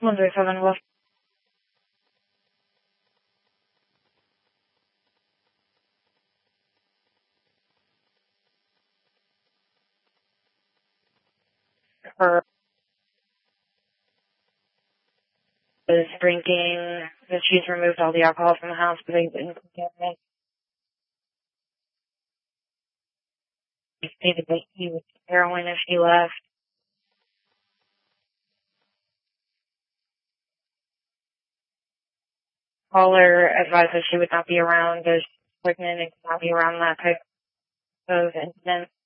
137 West. Her is drinking, that she's removed all the alcohol from the house, but they didn't contaminate. He stated that he was heroin if she left. Caller advised that she would not be around, as pregnant and could not be around that type of incident.